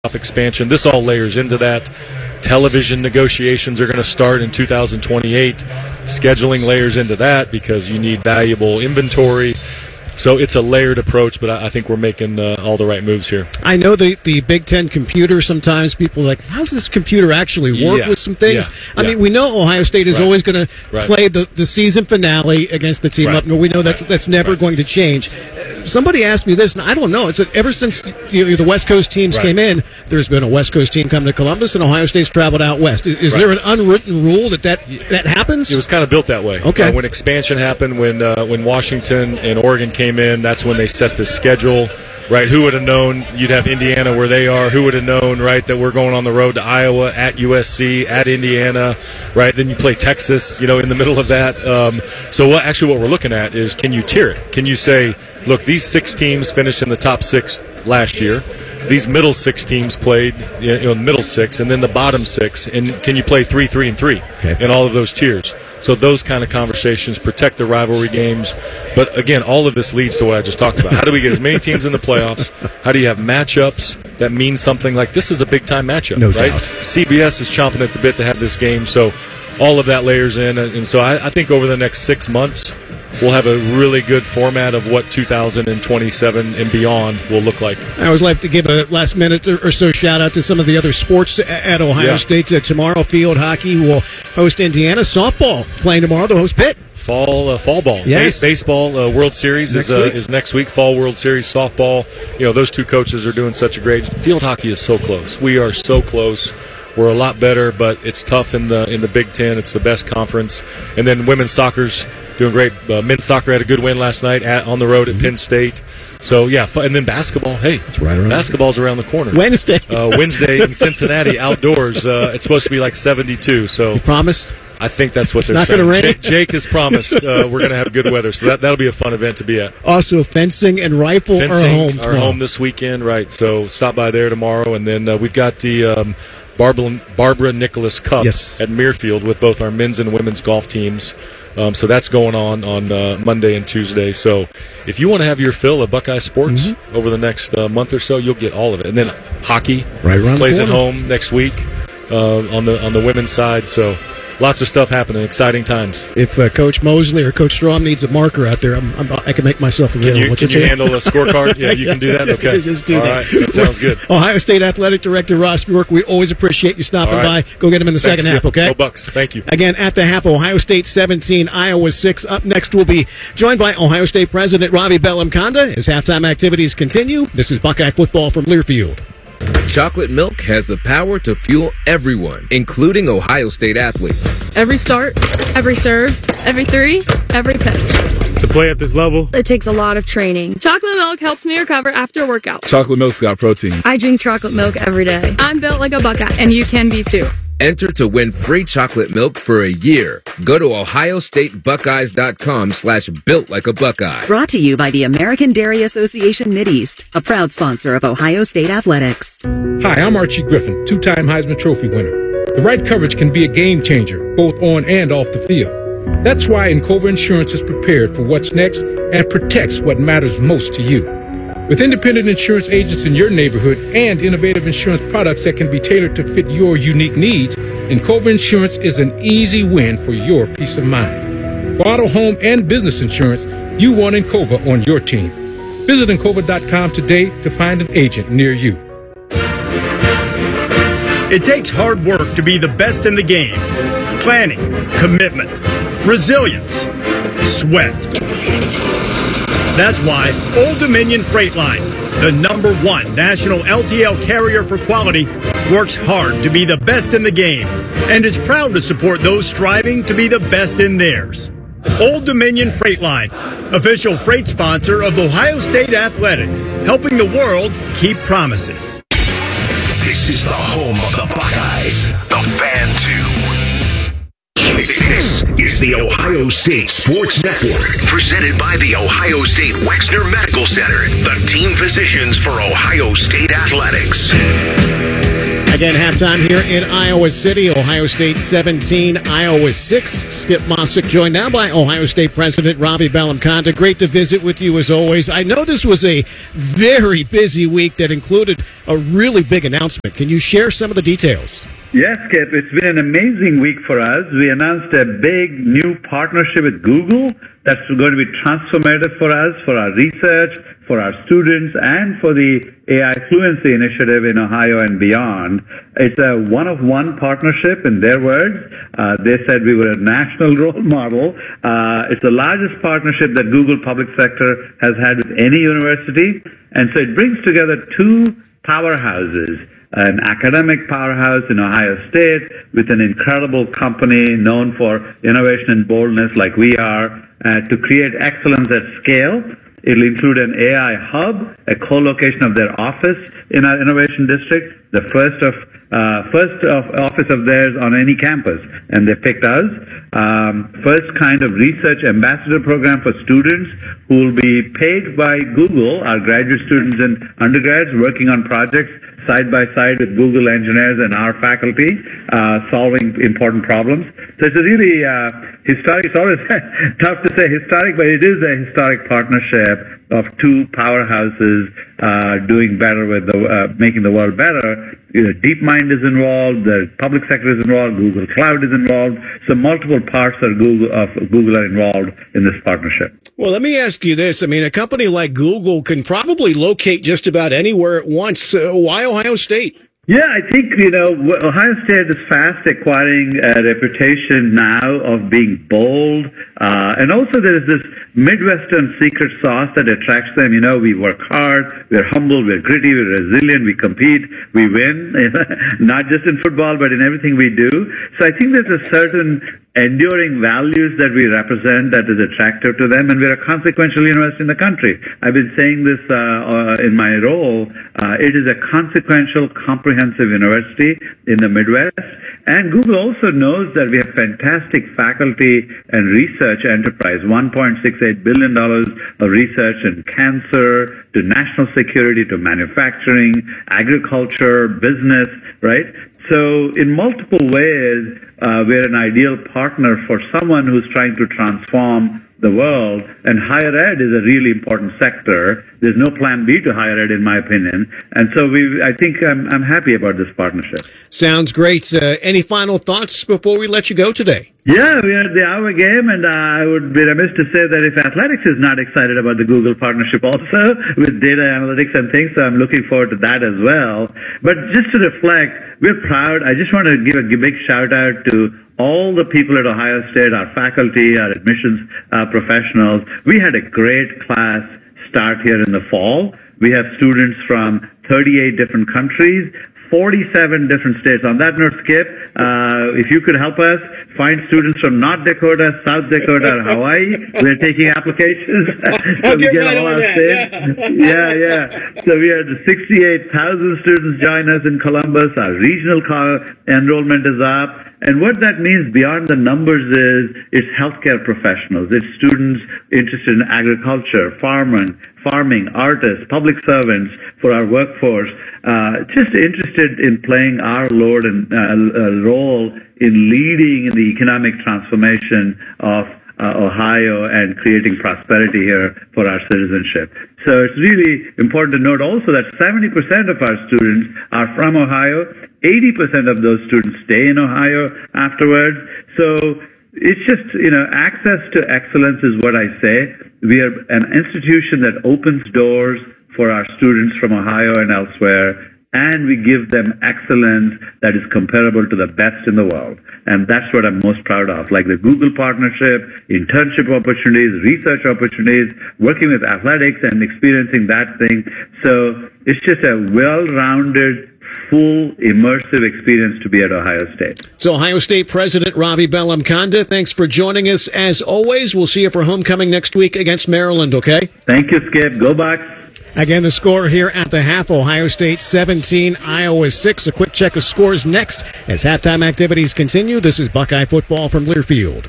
expansion. This all layers into that. Television negotiations are going to start in 2028. Scheduling layers into that because you need valuable inventory. So it's a layered approach, but I think we're making all the right moves here. I know the Big Ten computer, sometimes people are like, how does this computer actually work with some things? I mean, we know Ohio State is always going to play the season finale against the team up north. We know that's never going to change. Somebody asked me this, and I don't know. It's ever since the West Coast teams came in, there's been a West Coast team come to Columbus, and Ohio State's traveled out west. Is there an unwritten rule that happens? It was kind of built that way. Okay. When expansion happened, when Washington and Oregon came in, that's when they set the schedule. Right, who would have known you'd have Indiana where they are? Who would have known, right, that we're going on the road to Iowa, at USC, at Indiana, right? Then you play Texas, in the middle of that. So what we're looking at is, can you tier it? Can you say, look, these 6 teams finished in the top 6 last year. These middle 6 teams played, the middle 6, and then the bottom 6. And can you play 3, 3, and 3 in all of those tiers? So those kind of conversations protect the rivalry games. But, again, all of this leads to what I just talked about. How do we get as many teams in the playoffs? How do you have matchups that mean something? Like, this is a big-time matchup, right? Doubt. CBS is chomping at the bit to have this game. So all of that layers in. And so I think over the next 6 months, we'll have a really good format of what 2027 and beyond will look like. I always like to give a last minute or so shout out to some of the other sports at Ohio State. Tomorrow, field hockey will host Indiana. Softball playing tomorrow. They'll host Pitt. Fall ball. Yes. Baseball World Series is next week. Fall World Series, softball. Those two coaches are doing such a great. Field hockey is so close. We are so close. We're a lot better, but it's tough in the Big Ten. It's the best conference. And then women's soccer's doing great. Men's soccer had a good win last night on the road at Penn State. So, and then basketball. Hey, it's right around basketball's around the corner. Wednesday in Cincinnati, outdoors. It's supposed to be like 72. So, you promise? I think that's what they're saying. Jake has promised we're going to have good weather, so that'll be a fun event to be at. Also, fencing and rifle are home this weekend, right? So stop by there tomorrow, and then we've got the Barbara Nicholas Cup at Muirfield with both our men's and women's golf teams. So that's going on Monday and Tuesday. So if you want to have your fill of Buckeye sports over the next month or so, you'll get all of it. And then hockey plays at home next week on the women's side. So lots of stuff happening. Exciting times. If Coach Mosley or Coach Strom needs a marker out there, I can make myself available. Can you handle a scorecard? Yeah, you can do that? Okay. Just do that. All right. That sounds good. Ohio State Athletic Director Ross Bjork, we always appreciate you stopping by. Go get him in the second half, okay? Go Bucks. Thank you. Again, at the half, Ohio State 17, Iowa 6. Up next, we'll be joined by Ohio State President Ravi Bellamkonda as halftime activities continue. This is Buckeye football from Learfield. Chocolate milk has the power to fuel everyone, including Ohio State athletes. Every start, every serve, every three, every pitch. To play at this level, it takes a lot of training. Chocolate milk helps me recover after a workout. Chocolate milk's got protein. I drink chocolate milk every day. I'm built like a Buckeye, and you can be too. Enter to win free chocolate milk for a year. Go to ohiostatebuckeyes.com/builtlikeabuckeye. Brought to you by the American Dairy Association Mideast, a proud sponsor of Ohio State Athletics. Hi, I'm Archie Griffin, 2-time Heisman Trophy winner. The right coverage can be a game changer, both on and off the field. That's why Encova Insurance is prepared for what's next and protects what matters most to you. With independent insurance agents in your neighborhood and innovative insurance products that can be tailored to fit your unique needs, Encova Insurance is an easy win for your peace of mind. For auto, home, and business insurance, you want Encova on your team. Visit Encova.com today to find an agent near you. It takes hard work to be the best in the game. Planning, commitment, resilience, sweat. That's why Old Dominion Freight Line, the #1 national LTL carrier for quality, works hard to be the best in the game and is proud to support those striving to be the best in theirs. Old Dominion Freight Line, official freight sponsor of Ohio State Athletics, helping the world keep promises. This is the home of the Buckeyes, the Fan 2. This is the Ohio State Sports Network, presented by the Ohio State Wexner Medical Center, the team physicians for Ohio State Athletics. Again, halftime here in Iowa City. Ohio State 17, Iowa 6. Skip Mossick joined now by Ohio State President Ravi Bellamkonda. Great to visit with you as always. I know this was a very busy week that included a really big announcement. Can you share some of the details? Yes, Skip. It's been an amazing week for us. We announced a big new partnership with Google that's going to be transformative for us, for our research, for our students, and for the AI Fluency Initiative in Ohio and beyond. It's a one-of-one partnership, in their words. They said we were a national role model. It's the largest partnership that Google Public Sector has had with any university. And so it brings together two powerhouses, an academic powerhouse in Ohio State with an incredible company known for innovation and boldness like we are, to create excellence at scale. It'll include an AI hub, a co-location of their office in our innovation district, the first office of theirs on any campus, and they picked us. First kind of research ambassador program for students who will be paid by Google, our graduate students and undergrads working on projects side by side with Google engineers and our faculty, solving important problems. So it's a really historic, it's always tough to say historic, but it is a historic partnership of two powerhouses doing better with making the world better. DeepMind is involved, the public sector is involved, Google Cloud is involved, so multiple parts of Google are involved in this partnership. Well, let me ask you this. I mean, a company like Google can probably locate just about anywhere at once. Why Ohio State? Yeah, I think, Ohio State is fast acquiring a reputation now of being bold. And also there's this Midwestern secret sauce that attracts them. We work hard, we're humble, we're gritty, we're resilient, we compete, we win, not just in football, but in everything we do. So I think there's a certain enduring values that we represent that is attractive to them, and we're a consequential university in the country. I've been saying this in my role. It is a consequential, comprehensive university in the Midwest, and Google also knows that we have fantastic faculty and research enterprise, $1.68 billion of research in cancer, to national security, to manufacturing, agriculture, business, right? So in multiple ways, we're an ideal partner for someone who's trying to transform the world, and higher ed is a really important sector. There's no plan B to higher ed, in my opinion. And so I think I'm happy about this partnership. Sounds great. Any final thoughts before we let you go today? Yeah, we are at the hour game, and I would be remiss to say that if athletics is not excited about the Google partnership also with data analytics and things, so I'm looking forward to that as well. But just to reflect, we're proud. I just want to give a big shout out to all the people at Ohio State, our faculty, our admissions professionals. We had a great class start here in the fall. We have students from 38 different countries, 47 different states. On that note, Skip, if you could help us find students from North Dakota, South Dakota, or Hawaii, we're taking applications. So we get all our states. Yeah. So we had 68,000 students join us in Columbus. Our regional enrollment is up. And what that means beyond the numbers is it's healthcare professionals, it's students interested in agriculture, farming, artists, public servants for our workforce, just interested in playing our role in leading in the economic transformation of Ohio and creating prosperity here for our citizenship. So it's really important to note also that 70% of our students are from Ohio. 80% of those students stay in Ohio afterwards. So it's just, access to excellence is what I say. We are an institution that opens doors for our students from Ohio and elsewhere, and we give them excellence that is comparable to the best in the world. And that's what I'm most proud of, like the Google partnership, internship opportunities, research opportunities, working with athletics and experiencing that thing. So it's just a well-rounded, full, immersive experience to be at Ohio State. So Ohio State President Ravi Bellamkonda, thanks for joining us. As always, we'll see you for homecoming next week against Maryland, okay? Thank you, Skip. Go Bucks. Again, the score here at the half, Ohio State 17, Iowa 6. A quick check of scores next as halftime activities continue. This is Buckeye football from Learfield.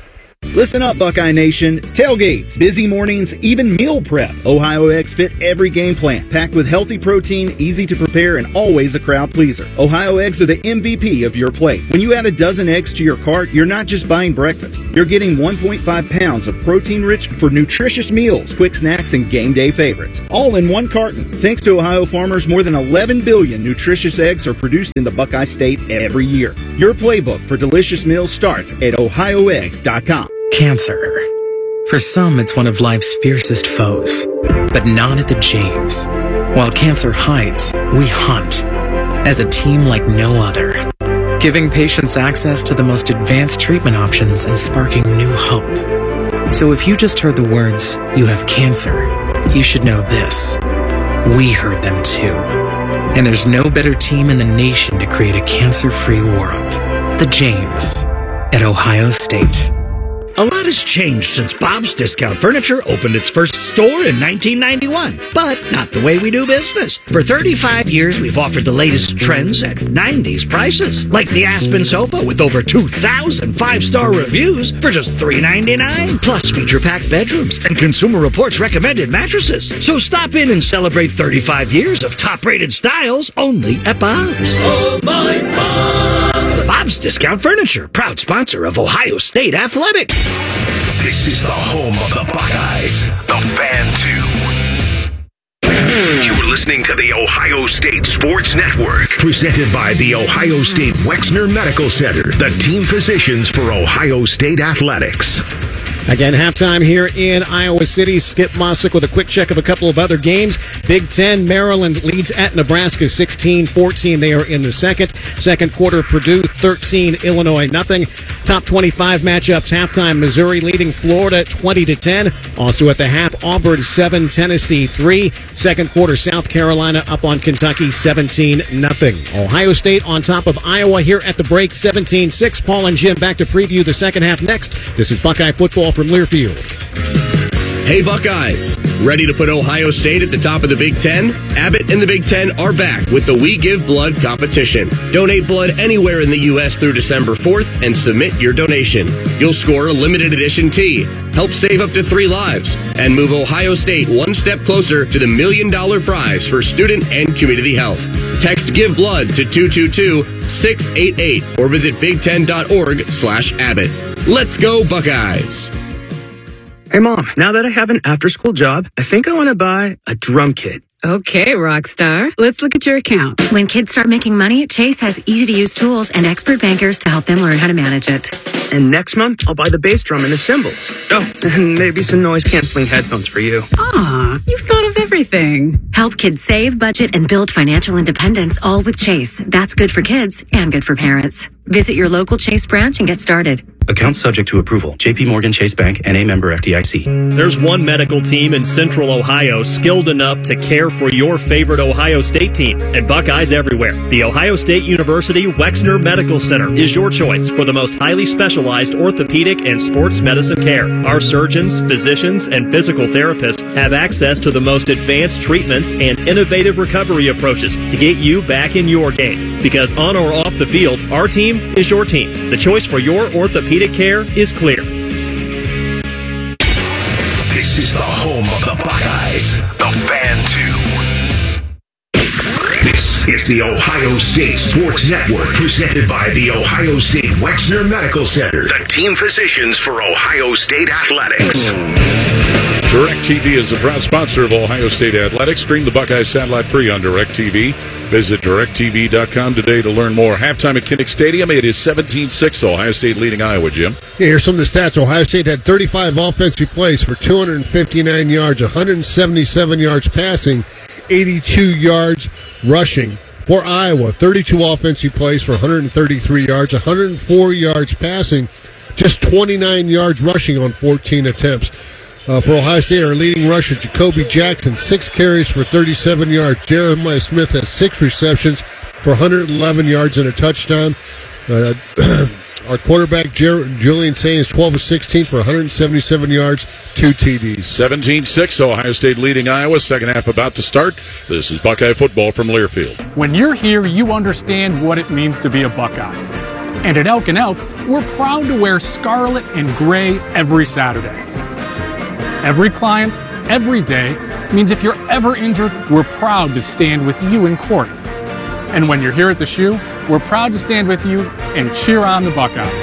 Listen up, Buckeye Nation. Tailgates, busy mornings, even meal prep. Ohio Eggs fit every game plan. Packed with healthy protein, easy to prepare, and always a crowd pleaser. Ohio Eggs are the MVP of your plate. When you add a dozen eggs to your cart, you're not just buying breakfast. You're getting 1.5 pounds of protein-rich for nutritious meals, quick snacks, and game day favorites. All in one carton. Thanks to Ohio farmers, more than 11 billion nutritious eggs are produced in the Buckeye State every year. Your playbook for delicious meals starts at ohioeggs.com. Cancer. For some, it's one of life's fiercest foes, but not at the James. While cancer hides, we hunt as a team like no other, giving patients access to the most advanced treatment options and sparking new hope. So if you just heard the words, "you have cancer," you should know this. We heard them too. And there's no better team in the nation to create a cancer-free world. The James at Ohio State. A lot has changed since Bob's Discount Furniture opened its first store in 1991, but not the way we do business. For 35 years, we've offered the latest trends at 90s prices, like the Aspen sofa with over 2,000 five-star reviews for just $399, plus feature-packed bedrooms and Consumer Reports recommended mattresses. So stop in and celebrate 35 years of top-rated styles only at Bob's. Oh, my Bob! Bob's Discount Furniture, proud sponsor of Ohio State Athletics. This is the home of the Buckeyes, the Fan 2. You're listening to the Ohio State Sports Network, presented by the Ohio State Wexner Medical Center, the team physicians for Ohio State Athletics. Again, halftime here in Iowa City. Skip Mossick with a quick check of a couple of other games. Big Ten, Maryland leads at Nebraska 16-14. They are in the second. Second quarter, Purdue 13, Illinois nothing. Top 25 matchups. Halftime, Missouri leading Florida 20-10. Also at the half, Auburn 7, Tennessee 3. Second quarter, South Carolina up on Kentucky 17-0. Ohio State on top of Iowa here at the break 17-6. Paul and Jim back to preview the second half next. This is Buckeye Football from Learfield. Hey Buckeyes, ready to put Ohio State at the top of the Big Ten? Abbott and the Big Ten are back with the We Give Blood competition. Donate blood anywhere in the U.S. through December 4th and submit your donation. You'll score a limited edition tee, help save up to 3 lives, and move Ohio State one step closer to the $1 million prize for student and community health. Text Give Blood to 222-688 or visit big10.org/Abbott. Let's go Buckeyes! Hey, Mom, now that I have an after-school job, I think I want to buy a drum kit. Okay, Rockstar. Let's look at your account. When kids start making money, Chase has easy-to-use tools and expert bankers to help them learn how to manage it. And next month, I'll buy the bass drum and the cymbals. Oh, and maybe some noise-canceling headphones for you. Aw, you've thought of everything. Help kids save, budget, and build financial independence, all with Chase. That's good for kids and good for parents. Visit your local Chase branch and get started. Account subject to approval. J.P. Morgan Chase Bank, N.A. member FDIC. There's one medical team in Central Ohio skilled enough to care for your favorite Ohio State team, and Buckeyes everywhere. The Ohio State University Wexner Medical Center is your choice for the most highly specialized orthopedic and sports medicine care. Our surgeons, physicians, and physical therapists have access to the most advanced treatments and innovative recovery approaches to get you back in your game. Because on or off the field, our team is your team. The choice for your orthopedic care is clear. This is the home of the Buckeyes, the Fan 2. This is the Ohio State Sports Network, presented by the Ohio State Wexner Medical Center, the team physicians for Ohio State Athletics. DirecTV is a proud sponsor of Ohio State Athletics. Stream the Buckeyes satellite free on DirecTV. Visit DirecTV.com today to learn more. Halftime at Kinnick Stadium. It is 17-6. Ohio State leading Iowa, Jim. Yeah, here's some of the stats. Ohio State had 35 offensive plays for 259 yards, 177 yards passing, 82 yards rushing. For Iowa, 32 offensive plays for 133 yards, 104 yards passing, just 29 yards rushing on 14 attempts. For Ohio State, our leading rusher, Jacoby Jackson, 6 carries for 37 yards. Jeremiah Smith has 6 receptions for 111 yards and a touchdown. Our quarterback, Julian Sains, 12 of 16 for 177 yards, 2 TDs. 17-6, Ohio State leading Iowa. Second half about to start. This is Buckeye football from Learfield. When you're here, you understand what it means to be a Buckeye. And at Elk & Elk, we're proud to wear scarlet and gray every Saturday. Every client, every day, means if you're ever injured, we're proud to stand with you in court. And when you're here at the Shoe, we're proud to stand with you and cheer on the Buckeyes.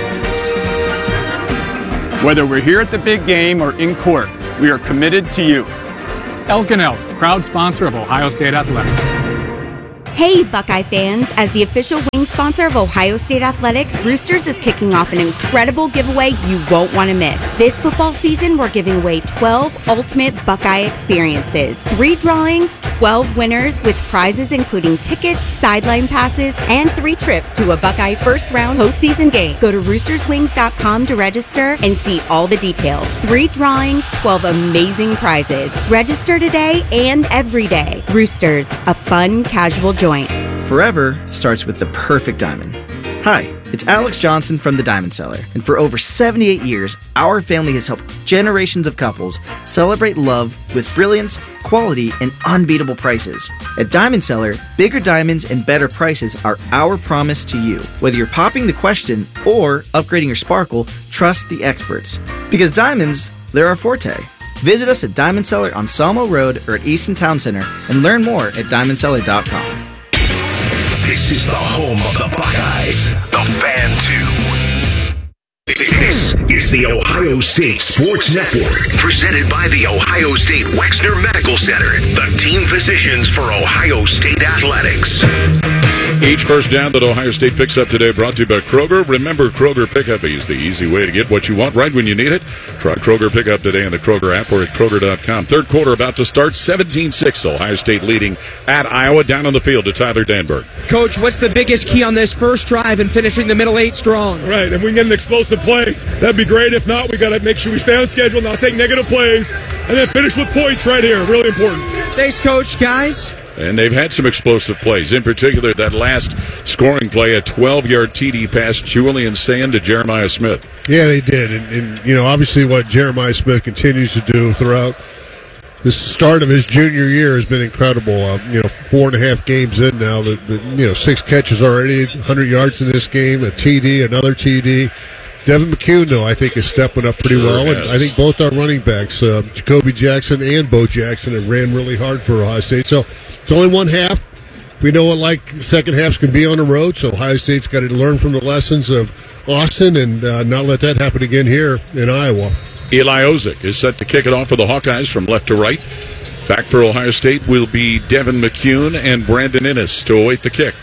Whether we're here at the big game or in court, we are committed to you. Elk & Elk, proud sponsor of Ohio State Athletics. Hey, Buckeye fans! As the official wing sponsor of Ohio State Athletics, Roosters is kicking off an incredible giveaway you won't want to miss. This football season, we're giving away 12 ultimate Buckeye experiences. 3 drawings, 12 winners with prizes including tickets, sideline passes, and 3 trips to a Buckeye first-round postseason game. Go to roosterswings.com to register and see all the details. 3 drawings, 12 amazing prizes. Register today and every day. Roosters, a fun, casual joint. Forever starts with the perfect diamond. Hi, it's Alex Johnson from the Diamond Cellar, and for over 78 years, our family has helped generations of couples celebrate love with brilliance, quality, and unbeatable prices. At Diamond Cellar, bigger diamonds and better prices are our promise to you. Whether you're popping the question or upgrading your sparkle, trust the experts. Because diamonds, they're our forte. Visit us at Diamond Cellar on Sawmill Road or at Easton Town Center and learn more at diamondcellar.com. This is the home of the Buckeyes, the Fan 2. This is the Ohio State Sports Network, presented by the Ohio State Wexner Medical Center, the team physicians for Ohio State Athletics. Each first down that Ohio State picks up today brought to you by Kroger. Remember, Kroger Pickup is the easy way to get what you want right when you need it. Try Kroger Pickup today in the Kroger app or at Kroger.com. Third quarter about to start, 17-6. Ohio State leading at Iowa. Down on the field to Tyler Danberg. Coach, what's the biggest key on this first drive and finishing the middle 8 strong? Right, and we can get an explosive play. That'd be great. If not, we got to make sure we stay on schedule, not take negative plays, and then finish with points right here. Really important. Thanks, Coach. Guys? And they've had some explosive plays. In particular, that last scoring play, a 12-yard TD pass, Julian Sand to Jeremiah Smith. Yeah, they did. And you know, obviously what Jeremiah Smith continues to do throughout the start of his junior year has been incredible. 4.5 games in now, 6 catches already, 100 yards in this game, a TD, another TD. Devin McCune, though, I think is stepping up pretty well. And I think both our running backs, Jacoby Jackson and Bo Jackson, have ran really hard for Ohio State. So it's only one half. We know what second halves can be on the road, so Ohio State's got to learn from the lessons of Austin and not let that happen again here in Iowa. Eli Ozick is set to kick it off for the Hawkeyes from left to right. Back for Ohio State will be Devin McCune and Brandon Innes to await the kick.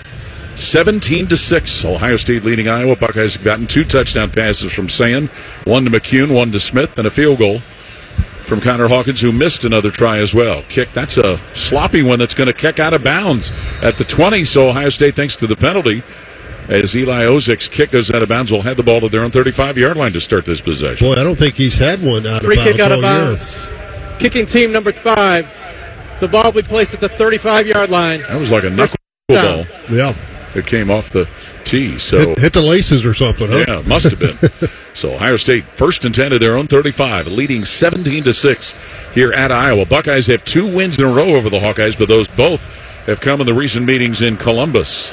17-6. Ohio State leading Iowa. Buckeyes have gotten 2 touchdown passes from Sand, 1 to McCune, 1 to Smith, and a field goal from Connor Hawkins, who missed another try as well. Kick, that's a sloppy one that's going to kick out of bounds at the 20, so Ohio State, thanks to the penalty, as Eli Ozick's kick goes out of bounds, will head the ball to their own 35-yard line to start this possession. Boy, I don't think he's had one out of Free bounds. Kick out of bounds. Kicking team number 5. The ball will be placed at the 35-yard line. That was like a knuckleball. Yeah. It came off the tee, so hit the laces or something, huh? Yeah, must have been. So Ohio State first and 10 at their own 35, leading 17-6 here at Iowa. Buckeyes have 2 wins in a row over the Hawkeyes, but those both have come in the recent meetings in Columbus.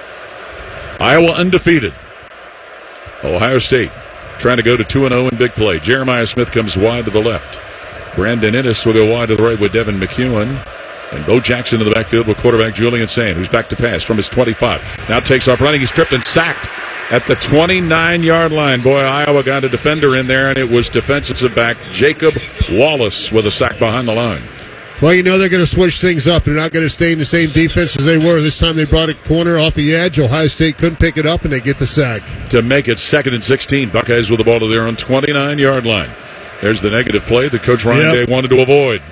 Iowa undefeated. Ohio State trying to go to 2-0 in big play. Jeremiah Smith comes wide to the left. Brandon Innes will go wide to the right with Devin McCune. And Bo Jackson in the backfield with quarterback Julian Sand, who's back to pass from his 25. Now takes off running. He's tripped and sacked at the 29-yard line. Boy, Iowa got a defender in there, and it was defensive back Jacob Wallace with a sack behind the line. Well, they're going to switch things up. They're not going to stay in the same defense as they were. This time they brought a corner off the edge. Ohio State couldn't pick it up, and they get the sack. To make it 2nd and 16. Buckeyes with the ball to their own 29-yard line. There's the negative play that Coach Ryan Day wanted to avoid.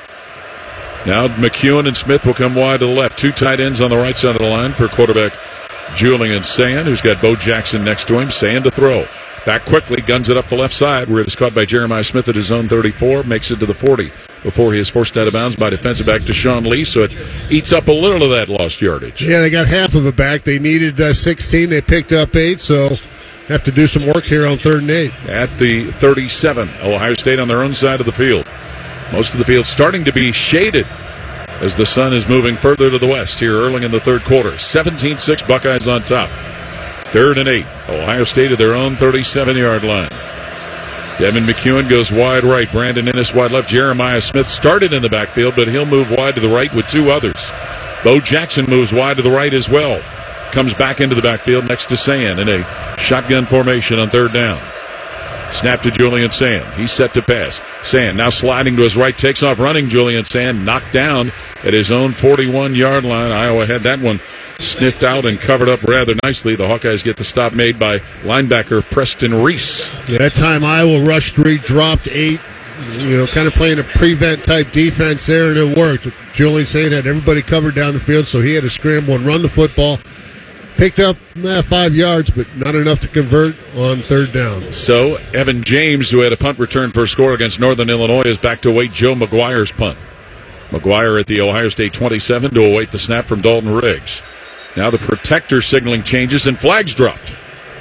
Now McCune and Smith will come wide to the left. 2 tight ends on the right side of the line for quarterback Julian Sand, who's got Bo Jackson next to him. Sand to throw. Back quickly, guns it up the left side, where it is caught by Jeremiah Smith at his own 34, makes it to the 40 before he is forced out of bounds by defensive back Deshaun Lee, so it eats up a little of that lost yardage. Yeah, they got half of it back. They needed 16. They picked up 8, so have to do some work here on 3rd and 8. At the 37, Ohio State on their own side of the field. Most of the field starting to be shaded as the sun is moving further to the west here early in the 3rd quarter. 17-6 Buckeyes on top. 3rd and 8. Ohio State at their own 37-yard line. Devin McEwen goes wide right. Brandon Ennis wide left. Jeremiah Smith started in the backfield, but he'll move wide to the right with 2 others. Bo Jackson moves wide to the right as well. Comes back into the backfield next to Sand in a shotgun formation on 3rd down. Snap to Julian Sand. He's set to pass. Sand now sliding to his right, takes off running. Julian Sand knocked down at his own 41-yard line. Iowa had that one sniffed out and covered up rather nicely. The Hawkeyes get the stop made by linebacker Preston Reese. Yeah, that time Iowa rushed 3, dropped 8. Kind of playing a prevent type defense there, and it worked. Julian Sand had everybody covered down the field, so he had to scramble and run the football. Picked up 5 yards, but not enough to convert on 3rd down. So Evan James, who had a punt return for a score against Northern Illinois, is back to await Joe McGuire's punt. McGuire at the Ohio State 27 to await the snap from Dalton Riggs. Now the protector signaling changes and flags dropped.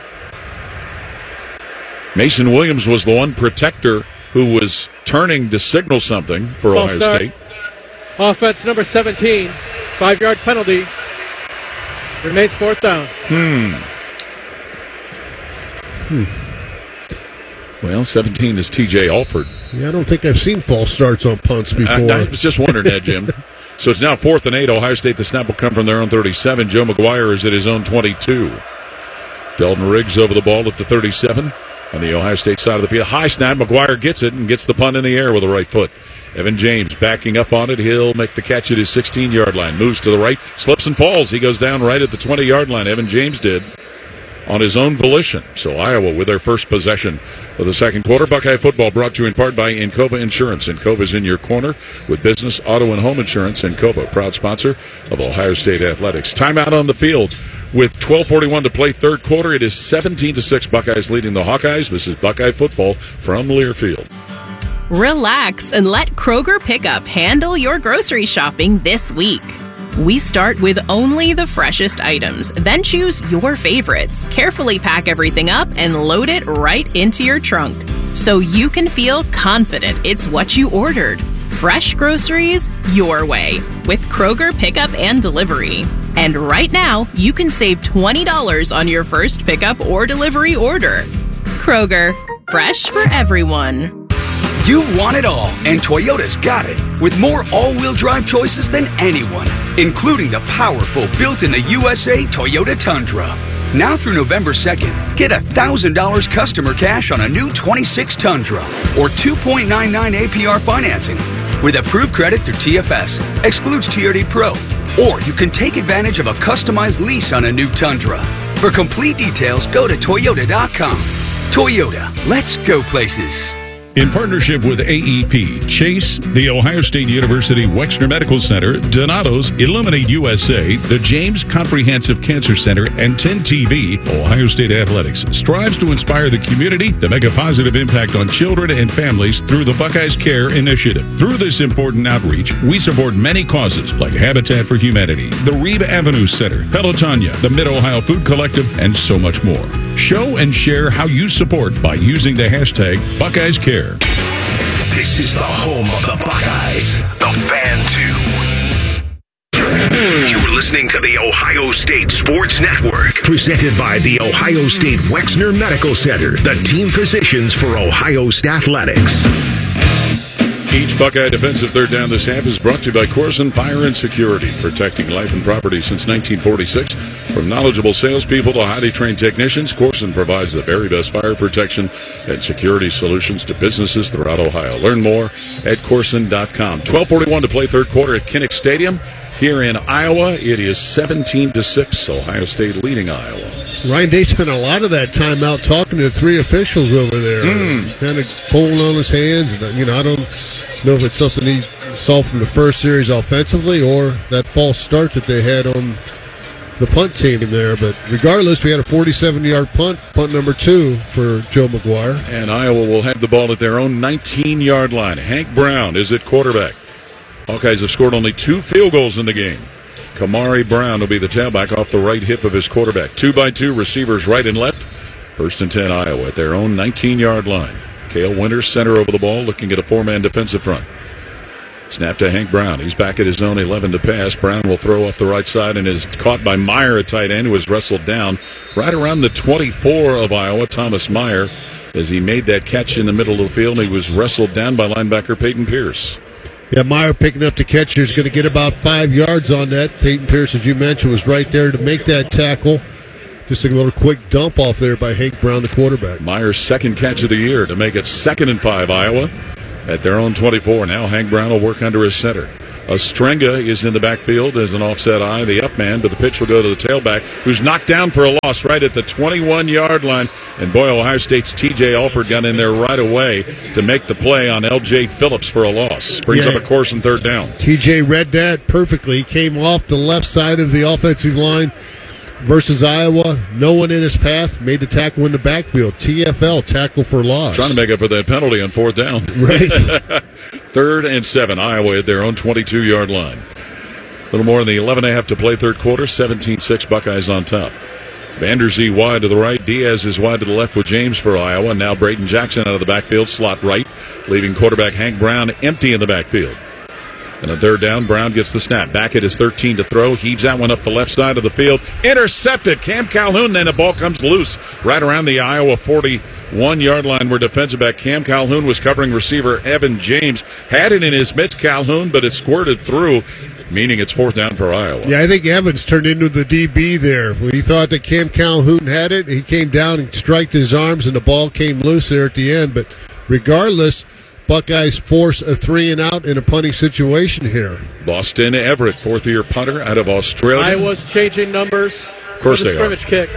Mason Williams was the one protector who was turning to signal something for Ohio State. Offense number 17, 5-yard penalty. Remains 4th down. Well, 17 is T.J. Alford. Yeah, I don't think I've seen false starts on punts before. I was just wondering that, Jim. So it's now 4th and 8. Ohio State, the snap will come from their own 37. Joe McGuire is at his own 22. Dalton Riggs over the ball at the 37 on the Ohio State side of the field. High snap. McGuire gets it and gets the punt in the air with the right foot. Evan James backing up on it. He'll make the catch at his 16-yard line. Moves to the right, slips and falls. He goes down right at the 20-yard line. Evan James did on his own volition. So Iowa with their first possession of the second quarter. Buckeye football brought to you in part by Encova Insurance. Encova's in your corner with business, auto, and home insurance. Encova, proud sponsor of Ohio State Athletics. Timeout on the field with 12:41 to play third quarter. It is 17-6. Buckeyes leading the Hawkeyes. This is Buckeye football from Learfield. Relax and let Kroger Pickup handle your grocery shopping this week. We start with only the freshest items, then choose your favorites, carefully pack everything up, and load it right into your trunk so you can feel confident it's what you ordered. Fresh groceries your way with Kroger Pickup and Delivery. And right now, you can save $20 on your first pickup or delivery order. Kroger, fresh for everyone. You want it all, and Toyota's got it. With more all-wheel drive choices than anyone, including the powerful built-in-the-USA Toyota Tundra. Now through November 2nd, get $1,000 customer cash on a new 26 Tundra or 2.99 APR financing with approved credit through TFS. Excludes TRD Pro. Or you can take advantage of a customized lease on a new Tundra. For complete details, go to Toyota.com. Toyota, let's go places. In partnership with AEP, Chase, the Ohio State University Wexner Medical Center, Donato's, Illuminate USA, the James Comprehensive Cancer Center, and 10TV, Ohio State Athletics strives to inspire the community to make a positive impact on children and families through the Buckeyes Care Initiative. Through this important outreach, we support many causes like Habitat for Humanity, the Reeb Avenue Center, Pelotonia, the Mid-Ohio Food Collective, and so much more. Show and share how you support by using the hashtag Buckeyes Care. This is the home of the Buckeyes, the Fan 2. You're listening to the Ohio State Sports Network, presented by the Ohio State Wexner Medical Center, the team physicians for Ohio State Athletics. Each Buckeye defensive third down this half is brought to you by Corson Fire and Security, protecting life and property since 1946. From knowledgeable salespeople to highly trained technicians, Corson provides the very best fire protection and security solutions to businesses throughout Ohio. Learn more at Corson.com. 12:41 to play third quarter at Kinnick Stadium. Here in Iowa, it is 17-6. Ohio State leading Iowa. Ryan Day spent a lot of that time out talking to 3 officials over there, kind of pulling on his hands. And, I don't know if it's something he saw from the first series offensively or that false start that they had on the punt team there. But regardless, we had a 47-yard punt number 2 for Joe McGuire. And Iowa will have the ball at their own 19-yard line. Hank Brown is at quarterback. Hawkeyes have scored only 2 field goals in the game. Kamari Brown will be the tailback off the right hip of his quarterback. 2-by-2 receivers right and left. 1st and 10 Iowa at their own 19-yard line. Cale Winters center over the ball, looking at a 4-man defensive front. Snap to Hank Brown. He's back at his own 11 to pass. Brown will throw up the right side and is caught by Meyer at tight end, who was wrestled down right around the 24 of Iowa. Thomas Meyer, as he made that catch in the middle of the field, he was wrestled down by linebacker Peyton Pierce. Yeah, Meyer picking up the catch. He's going to get about 5 yards on that. Peyton Pierce, as you mentioned, was right there to make that tackle. Just a little quick dump off there by Hank Brown, the quarterback. Meyer's second catch of the year to make it 2nd and 5, Iowa. At their own 24. Now Hank Brown will work under his center. Ostrenga is in the backfield as an offset eye, the up man, but the pitch will go to the tailback, who's knocked down for a loss right at the 21-yard line. And boy, Ohio State's T.J. Alford got in there right away to make the play on L.J. Phillips for a loss. Brings up a course and 3rd down. T.J. read that perfectly. Came off the left side of the offensive line versus Iowa. No one in his path. Made the tackle in the backfield. TFL, tackle for loss. Trying to make up for that penalty on 4th down. Right. 3rd and 7. Iowa at their own 22-yard line. A little more than the 11.5 to play third quarter. 17-6 Buckeyes on top. Vanderzee wide to the right. Diaz is wide to the left with James for Iowa. Now Braden Jackson out of the backfield. Slot right. Leaving quarterback Hank Brown empty in the backfield. And on 3rd down, Brown gets the snap. Back at his 13 to throw. Heaves that one up the left side of the field. Intercepted. Cam Calhoun. Then the ball comes loose right around the Iowa 41-yard line where defensive back Cam Calhoun was covering receiver Evan James. Had it in his midst, Calhoun, but it squirted through, meaning it's 4th down for Iowa. Yeah, I think Evans turned into the DB there. When he thought that Cam Calhoun had it, he came down and striked his arms, and the ball came loose there at the end. But regardless, Buckeyes force a 3-and-out in a punting situation here. Boston Everett, 4th-year punter out of Australia. Iowa's changing numbers. Of course for the they scrimmage kick.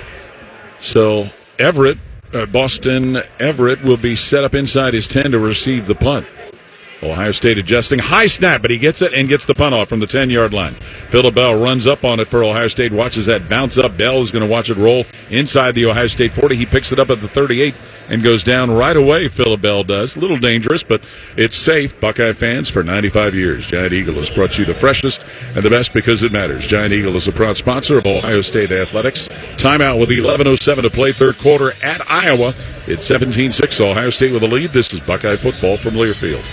So Everett, Boston Everett will be set up inside his 10 to receive the punt. Ohio State adjusting. High snap, but he gets it and gets the punt off from the 10-yard line. Phillip Bell runs up on it for Ohio State, watches that bounce up. Bell is going to watch it roll inside the Ohio State 40. He picks it up at the 38 and goes down right away, Phillip Bell does. A little dangerous, but it's safe. Buckeye fans, for 95 years, Giant Eagle has brought you the freshest and the best because it matters. Giant Eagle is a proud sponsor of Ohio State Athletics. Timeout with 11:07 to play third quarter at Iowa. It's 17-6, Ohio State with a lead. This is Buckeye football from Learfield.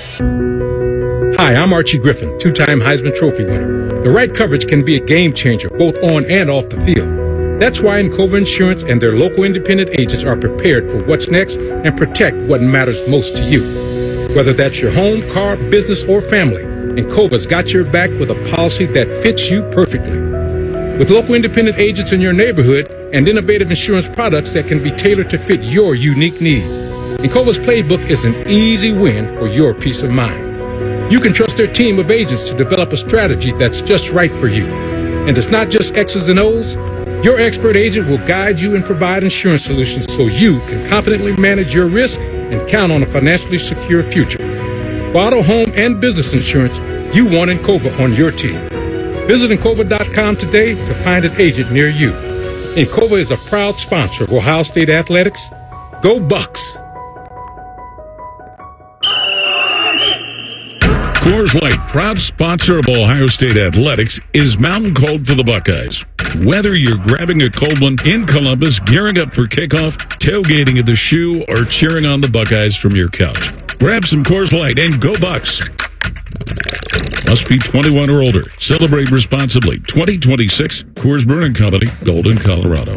Hi, I'm Archie Griffin, two-time Heisman Trophy winner. The right coverage can be a game changer, both on and off the field. That's why Encova Insurance and their local independent agents are prepared for what's next and protect what matters most to you. Whether that's your home, car, business, or family, Encova's got your back with a policy that fits you perfectly. With local independent agents in your neighborhood and innovative insurance products that can be tailored to fit your unique needs, Encova's playbook is an easy win for your peace of mind. You can trust their team of agents to develop a strategy that's just right for you. And it's not just X's and O's. Your expert agent will guide you and provide insurance solutions so you can confidently manage your risk and count on a financially secure future. For auto, home, and business insurance, you want Encova on your team. Visit Encova.com today to find an agent near you. Encova is a proud sponsor of Ohio State Athletics. Go Bucks! Coors Light, proud sponsor of Ohio State Athletics, is Mountain Cold for the Buckeyes. Whether you're grabbing a cold one in Columbus, gearing up for kickoff, tailgating at the Shoe, or cheering on the Buckeyes from your couch, grab some Coors Light and go Bucks. Must be 21 or older. Celebrate responsibly. 2026 Coors Brewing Company, Golden, Colorado.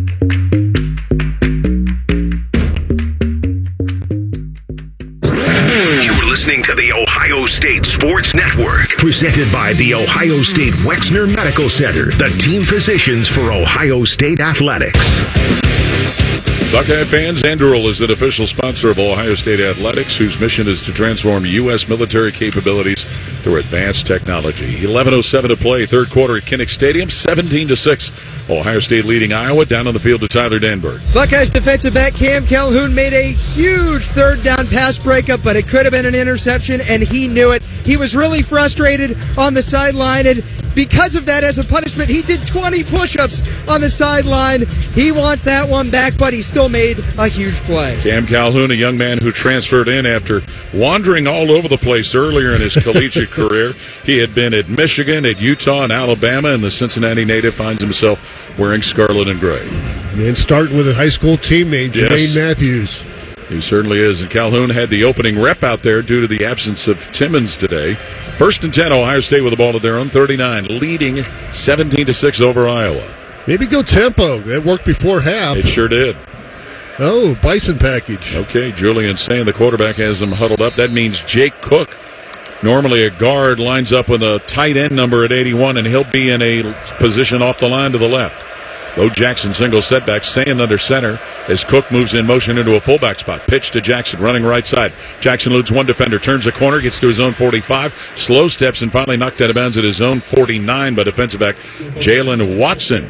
Listening to the Ohio State Sports Network, presented by the Ohio State Wexner Medical Center, the team physicians for Ohio State Athletics. Buckeye fans, Anduril is an official sponsor of Ohio State Athletics, whose mission is to transform U.S. military capabilities through advanced technology. 11:07 to play, third quarter at Kinnick Stadium, 17-6. Ohio State leading Iowa. Down on the field to Tyler Danberg. Buckeyes defensive back Cam Calhoun made a huge third down pass breakup, but it could have been an interception, and he knew it. He was really frustrated on the sideline, and because of that, as a punishment, he did 20 push-ups on the sideline. He wants that one back, but he still made a huge play. Cam Calhoun, a young man who transferred in after wandering all over the place earlier in his collegiate career. He had been at Michigan, at Utah, and Alabama, and the Cincinnati native finds himself wearing scarlet and gray. And starting with a high school teammate, Jermaine Matthews. He certainly is. And Calhoun had the opening rep out there due to the absence of Timmons today. 1st and 10, Ohio State with the ball at their own 39, leading 17-6 over Iowa. Maybe go tempo. It worked before half. It sure did. Oh, Bison package. Okay, Julian saying the quarterback has them huddled up. That means Jake Cook, normally a guard, lines up with a tight end number at 81, and he'll be in a position off the line to the left. Bo Jackson single setback, Saying under center as Cook moves in motion into a fullback spot. Pitch to Jackson, running right side. Jackson eludes one defender, turns the corner, gets to his own 45, slow steps, and finally knocked out of bounds at his own 49 by defensive back Jalen Watson.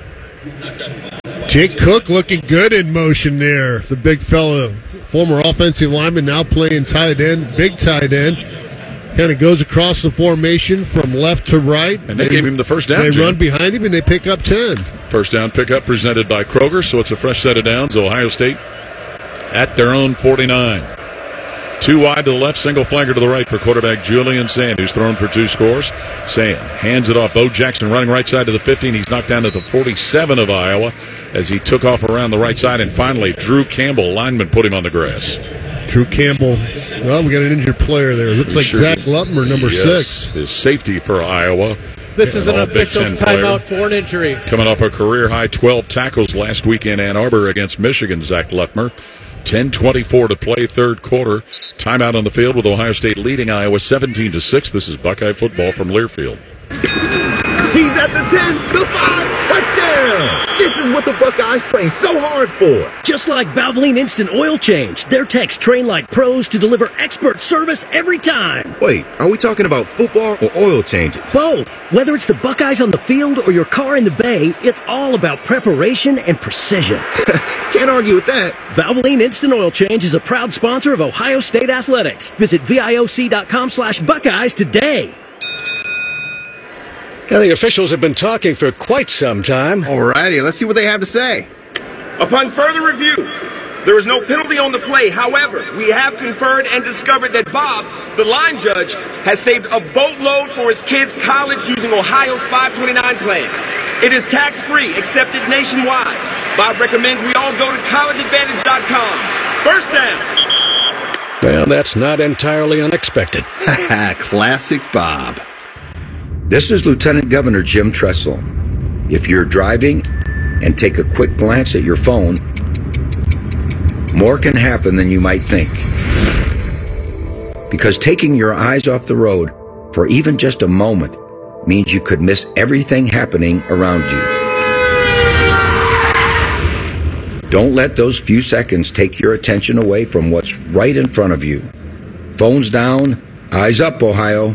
Jake Cook looking good in motion there. The big fella, former offensive lineman, now playing tight end, big tight end. Kind of goes across the formation from left to right. And they gave him the first down. They run behind him, and they pick up 10. First down pickup presented by Kroger, so it's a fresh set of downs. Ohio State at their own 49. 2 wide to the left, single flanker to the right for quarterback Julian Sand, who's thrown for 2 scores. Sand hands it off. Bo Jackson running right side to the 50, and he's knocked down to the 47 of Iowa as he took off around the right side. And finally, Drew Campbell, lineman, put him on the grass. Drew Campbell. Well, we got an injured player there. It looks like Zach Lutmer, number 6. His safety for Iowa. This is an official's timeout for an injury. Coming off a career-high 12 tackles last week in Ann Arbor against Michigan, Zach Lutmer. 10:24 to play, third quarter. Timeout on the field with Ohio State leading Iowa 17-6. This is Buckeye football from Learfield. He's at the 10, the 5, touchdown! This is what the Buckeyes train so hard for. Just like Valvoline Instant Oil Change, their techs train like pros to deliver expert service every time. Wait, are we talking about football or oil changes? Both. Whether it's the Buckeyes on the field or your car in the bay, it's all about preparation and precision. Can't argue with that. Valvoline Instant Oil Change is a proud sponsor of Ohio State Athletics. Visit VIOC.com/Buckeyes today. Now, the officials have been talking for quite some time. Alrighty, let's see what they have to say. Upon further review, there is no penalty on the play. However, we have conferred and discovered that Bob, the line judge, has saved a boatload for his kids' college using Ohio's 529 plan. It is tax-free, accepted nationwide. Bob recommends we all go to collegeadvantage.com. First down. Well, that's not entirely unexpected. Classic Bob. This is Lieutenant Governor Jim Tressel. If you're driving and take a quick glance at your phone, more can happen than you might think. Because taking your eyes off the road for even just a moment means you could miss everything happening around you. Don't let those few seconds take your attention away from what's right in front of you. Phones down, eyes up, Ohio.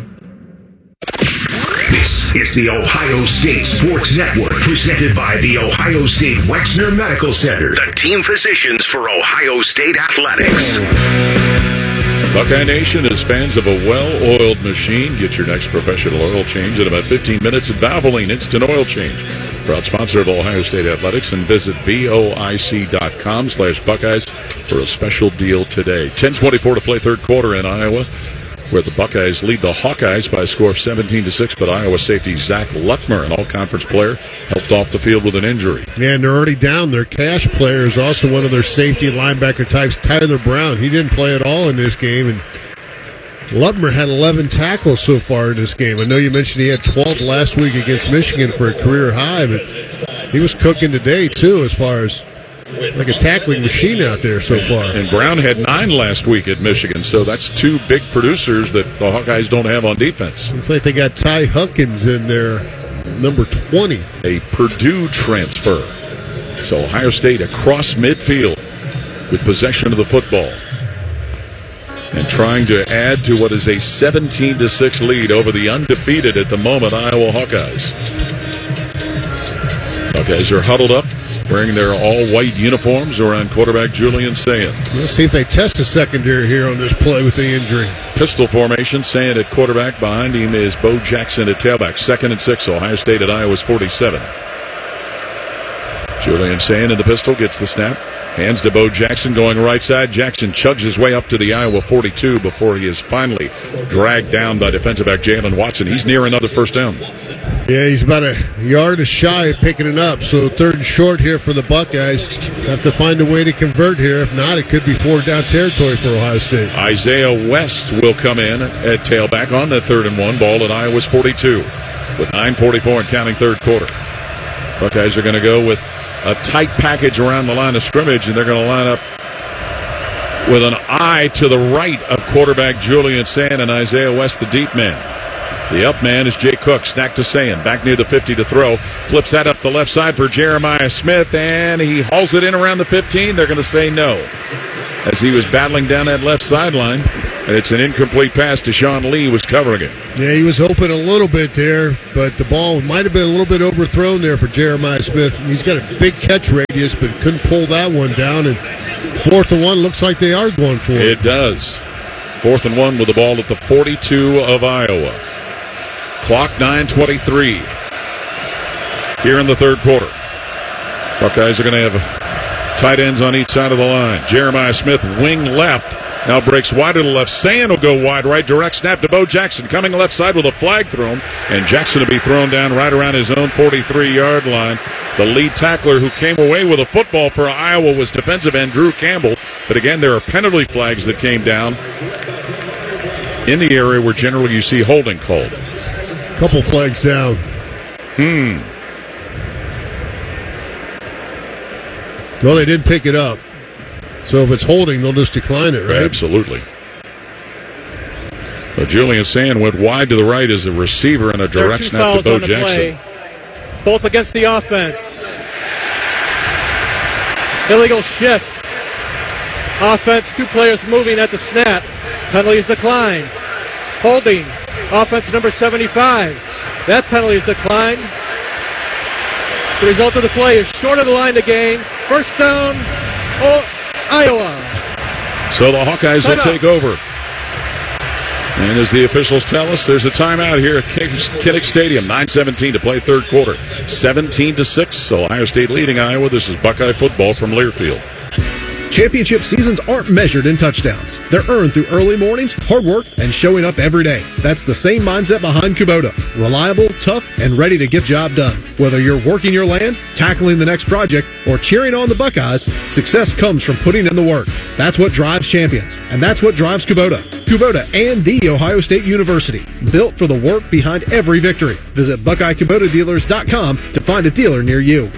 This is the Ohio State Sports Network, presented by the Ohio State Wexner Medical Center, the team physicians for Ohio State Athletics. Buckeye Nation is fans of a well-oiled machine. Get your next professional oil change in about 15 minutes at Valvoline Instant Oil Change. Proud sponsor of Ohio State Athletics, and visit VOIC.com/Buckeyes for a special deal today. 10:24 to play, third quarter in Iowa, where the Buckeyes lead the Hawkeyes by a score of 17-6, but Iowa safety Zach Lutmer, an all-conference player, helped off the field with an injury. Yeah, and they're already down. Their cash player is also one of their safety linebacker types, Tyler Brown. He didn't play at all in this game, and Lutmer had 11 tackles so far in this game. I know you mentioned he had 12 last week against Michigan for a career high, but he was cooking today, too, as far as like a tackling machine out there so far. And Brown had 9 last week at Michigan, so that's 2 big producers that the Hawkeyes don't have on defense. Looks like they got Ty Huckins in there, number 20. A Purdue transfer. So Ohio State across midfield with possession of the football and trying to add to what is a 17-6 lead over the undefeated at the moment Iowa Hawkeyes. Hawkeyes are huddled up, wearing their all-white uniforms around quarterback Julian Saying. Let's see if they test the secondary here on this play with the injury. Pistol formation, Saying at quarterback. Behind him is Bo Jackson at tailback. 2nd and 6, Ohio State at Iowa's 47. Julian Saying in the pistol, gets the snap. Hands to Bo Jackson going right side. Jackson chugs his way up to the Iowa 42 before he is finally dragged down by defensive back Jalen Watson. He's near another first down. Yeah, he's about a yard shy of picking it up. So 3rd and short here for the Buckeyes. Have to find a way to convert here. If not, it could be 4th down territory for Ohio State. Isaiah West will come in at tailback on that 3rd and 1. Ball at Iowa's 42 with 9:44 and counting 3rd quarter. Buckeyes are going to go with a tight package around the line of scrimmage, and they're going to line up with an eye to the right of quarterback Julian Sand and Isaiah West, the deep man. The up man is Jay Cook, snack to Sand, back near the 50 to throw. Flips that up the left side for Jeremiah Smith, and he hauls it in around the 15. They're going to say no, as he was battling down that left sideline. And it's an incomplete pass to Sean Lee, was covering it. Yeah, he was open a little bit there, but the ball might have been a little bit overthrown there for Jeremiah Smith. He's got a big catch radius, but couldn't pull that one down. And 4th and 1 looks like they are going for it. It does. 4th and 1 with the ball at the 42 of Iowa. Clock 9:23 here in the 3rd quarter. Buckeyes are going to have tight ends on each side of the line. Jeremiah Smith, wing left, now breaks wide to the left. Sand will go wide right, direct snap to Bo Jackson, coming left side with a flag thrown, and Jackson will be thrown down right around his own 43-yard line. The lead tackler who came away with a football for Iowa was defensive end Drew Campbell, but again, there are penalty flags that came down in the area where generally you see holding called. Couple flags down. Well, they didn't pick it up. So if it's holding, they'll just decline it, right? Absolutely. But Julian Sand went wide to the right as a receiver and a direct snap to Bo Jackson. Play, both against the offense. Illegal shift. Offense, 2 players moving at the snap. Penalty is declined. Holding. Offense number 75. That penalty is declined. The result of the play is short of the line to gain. 1st down, Iowa. So the Hawkeyes will take over. And as the officials tell us, there's a timeout here at Kinnick Stadium. 9:17 to play 3rd quarter. 17-6. Ohio State leading Iowa. This is Buckeye football from Learfield. Championship seasons aren't measured in touchdowns. They're earned through early mornings, hard work, and showing up every day. That's the same mindset behind Kubota. Reliable, tough, and ready to get the job done. Whether you're working your land, tackling the next project, or cheering on the Buckeyes, success comes from putting in the work. That's what drives champions, and that's what drives Kubota. Kubota and The Ohio State University. Built for the work behind every victory. Visit BuckeyeKubotaDealers.com to find a dealer near you.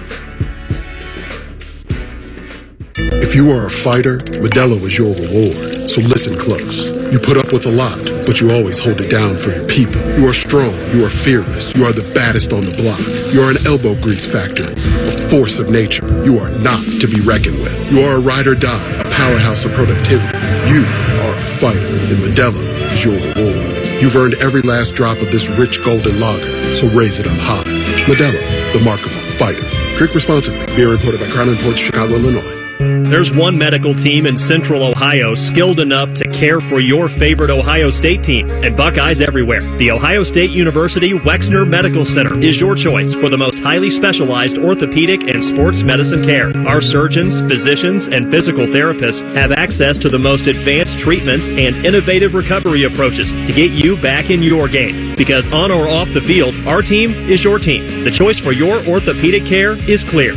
If you are a fighter, Modelo is your reward. So listen close. You put up with a lot, but you always hold it down for your people. You are strong. You are fearless. You are the baddest on the block. You are an elbow grease factory, a force of nature. You are not to be reckoned with. You are a ride or die, a powerhouse of productivity. You are a fighter, and Modelo is your reward. You've earned every last drop of this rich golden lager, so raise it up high. Modelo, the mark of a fighter. Drink responsibly. Beer imported by Crown Imports, Chicago, Illinois. There's one medical team in Central Ohio skilled enough to care for your favorite Ohio State team, and Buckeyes everywhere. The Ohio State University Wexner Medical Center is your choice for the most highly specialized orthopedic and sports medicine care. Our surgeons, physicians, and physical therapists have access to the most advanced treatments and innovative recovery approaches to get you back in your game. Because on or off the field, our team is your team. The choice for your orthopedic care is clear.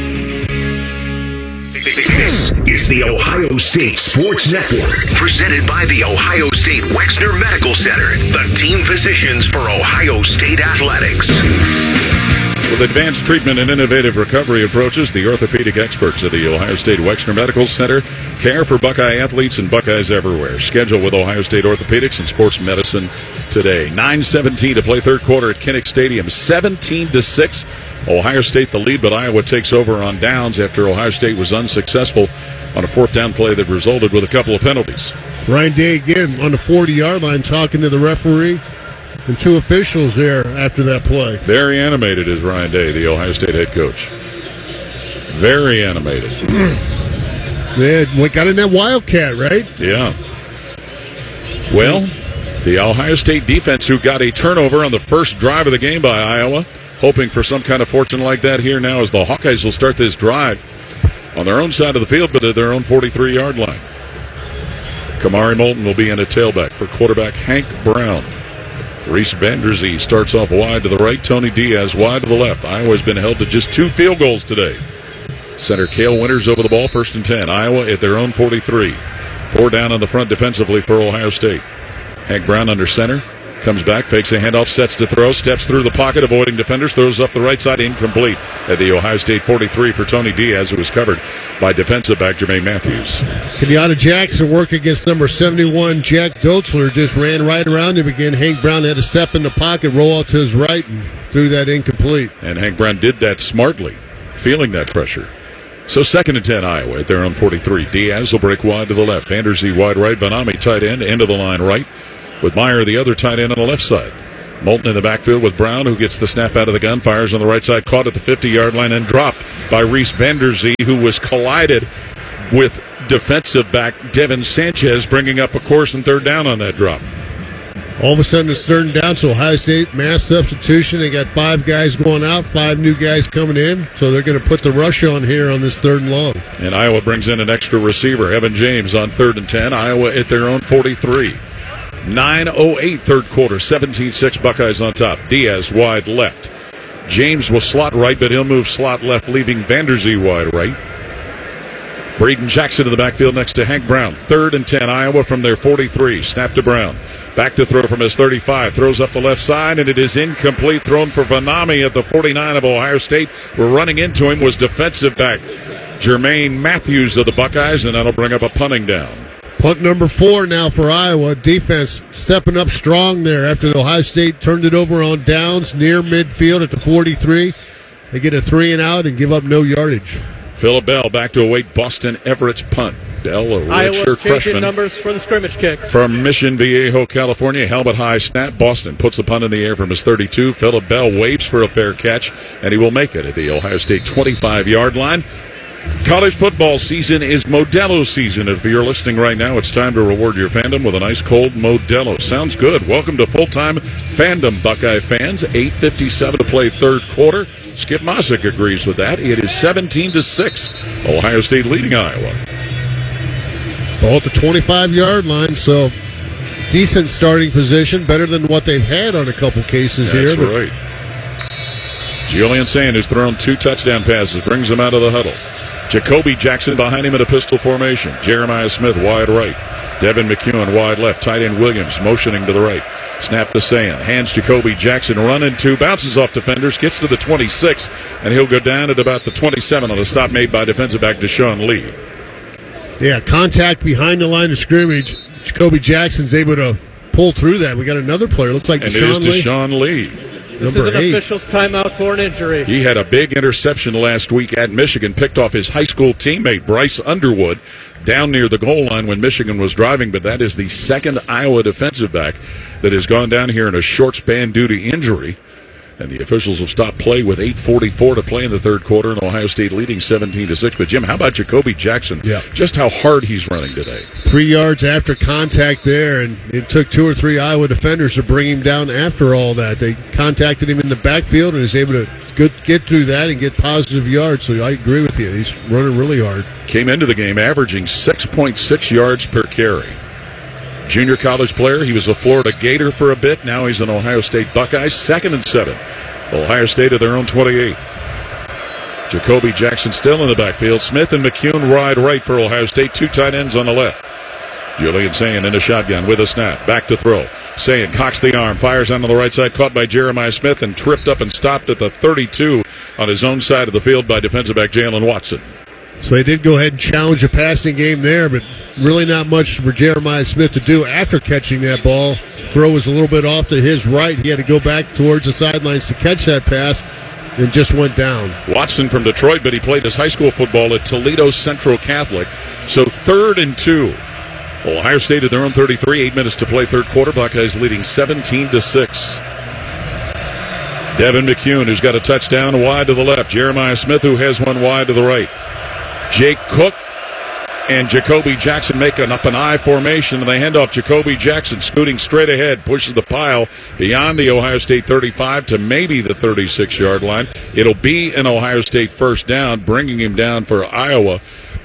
This is the Ohio State Sports Network, presented by the Ohio State Wexner Medical Center, the team physicians for Ohio State Athletics. With advanced treatment and innovative recovery approaches, the orthopedic experts at the Ohio State Wexner Medical Center care for Buckeye athletes and Buckeyes everywhere. Schedule with Ohio State Orthopedics and Sports Medicine today. 9:17 to play 3rd quarter at Kinnick Stadium. 17-6. Ohio State the lead, but Iowa takes over on downs after Ohio State was unsuccessful on a 4th down play that resulted with a couple of penalties. Ryan Day again on the 40-yard line talking to the referee and 2 officials there after that play. Very animated is Ryan Day, the Ohio State head coach. Very animated. Yeah, got in that Wildcat, right? Yeah. Well, the Ohio State defense, who got a turnover on the first drive of the game by Iowa, hoping for some kind of fortune like that here now as the Hawkeyes will start this drive on their own side of the field, but at their own 43-yard line. Kamari Moulton will be in a tailback for quarterback Hank Brown. Reese Vanderzee starts off wide to the right. Tony Diaz wide to the left. Iowa's been held to just 2 field goals today. Center Cale Winters over the ball, 1st and 10. Iowa at their own 43. 4 down on the front defensively for Ohio State. Hank Brown under center. Comes back, fakes a handoff, sets to throw, steps through the pocket, avoiding defenders, throws up the right side, incomplete at the Ohio State 43 for Tony Diaz, who was covered by defensive back Jermaine Matthews. Kenyatta Jackson work against number 71, Jack Dotzler, just ran right around him again. Hank Brown had to step in the pocket, roll out to his right, and threw that incomplete. And Hank Brown did that smartly, feeling that pressure. So 2nd and 10, Iowa at their own 43. Diaz will break wide to the left. Vanderzee wide right. Vanami tight end of the line right, with Meyer the other tight end on the left side. Moulton in the backfield with Brown, who gets the snap out of the gun, fires on the right side, caught at the 50-yard line and dropped by Reese Vanderzee, who was collided with defensive back Devin Sanchez, bringing up a course and 3rd down on that drop. All of a sudden it's 3rd and down, so Ohio State mass substitution. They got 5 guys going out, 5 new guys coming in, so they're going to put the rush on here on this 3rd and long. And Iowa brings in an extra receiver, Evan James, on 3rd and 10. Iowa at their own 43. 9:08 third quarter, 17-6 Buckeyes on top. Diaz wide left. James will slot right, but he'll move slot left, leaving Vanderzee wide right. Braden Jackson in the backfield next to Hank Brown. 3rd and 10, Iowa from their 43. Snap to Brown. Back to throw from his 35. Throws up the left side, and it is incomplete. Thrown for Vanami at the 49 of Ohio State. We're running into him was defensive back Jermaine Matthews of the Buckeyes, and that'll bring up a punting down. Punt number 4 now for Iowa. Defense stepping up strong there after the Ohio State turned it over on downs near midfield at the 43. They get a 3 and out and give up no yardage. Phillip Bell back to await Boston Everett's punt. Bell, a redshirt freshman. Numbers for the scrimmage kick. From Mission Viejo, California. Helmet high snap. Boston puts the punt in the air from his 32. Phillip Bell waits for a fair catch, and he will make it at the Ohio State 25-yard line. College football season is Modelo season. If you're listening right now, it's time to reward your fandom with an ice cold Modelo. Sounds good. Welcome to full-time fandom, Buckeye fans. 8:57 to play 3rd quarter. Skip Mosick agrees with that. It is 17-6. Ohio State leading Iowa. Ball at the 25-yard line, so decent starting position, better than what they've had on a couple cases here. That's right. Julian Sand has thrown 2 touchdown passes, brings them out of the huddle. Jacoby Jackson behind him in a pistol formation. Jeremiah Smith wide right. Devin McEwen wide left. Tight end Williams motioning to the right. Snap to Sand. Hands Jacoby Jackson running 2. Bounces off defenders. Gets to the 26. And he'll go down at about the 27 on a stop made by defensive back Deshaun Lee. Yeah, contact behind the line of scrimmage. Jacoby Jackson's able to pull through that. We got another player. Looks like Deshaun Lee. And it is Deshaun Lee. This is an official's timeout for an injury. He had a big interception last week at Michigan, picked off his high school teammate Bryce Underwood down near the goal line when Michigan was driving, but that is the 2nd Iowa defensive back that has gone down here in a short span due to injury. And the officials will stop play with 8:44 to play in the 3rd quarter, and Ohio State leading 17-6. But, Jim, how about Jacoby Jackson? Yeah. Just how hard he's running today. 3 yards after contact there, and it took 2 or 3 Iowa defenders to bring him down after all that. They contacted him in the backfield and was able to get through that and get positive yards. So I agree with you. He's running really hard. Came into the game averaging 6.6 yards per carry. Junior college player. He was a Florida Gator for a bit. Now he's an Ohio State Buckeye. 2nd and 7. Ohio State at their own 28. Jacoby Jackson still in the backfield. Smith and McEwen wide right for Ohio State. 2 tight ends on the left. Julian Sand in a shotgun with a snap. Back to throw. Sand cocks the arm. Fires on the right side. Caught by Jeremiah Smith and tripped up and stopped at the 32 on his own side of the field by defensive back Jalen Watson. So they did go ahead and challenge a passing game there, but really not much for Jeremiah Smith to do after catching that ball. Throw was a little bit off to his right. He had to go back towards the sidelines to catch that pass and just went down. Watson from Detroit, but he played his high school football at Toledo Central Catholic. So 3rd and 2. Ohio State at their own 33. 8 minutes to play 3rd quarter. Buckeyes leading 17-6. Devin McEwen, who's got a touchdown wide to the left. Jeremiah Smith, who has one wide to the right. Jake Cook and Jacoby Jackson make an up and I formation, and they hand off Jacoby Jackson, scooting straight ahead, pushes the pile beyond the Ohio State 35 to maybe the 36-yard line. It'll be an Ohio State 1st down, bringing him down for Iowa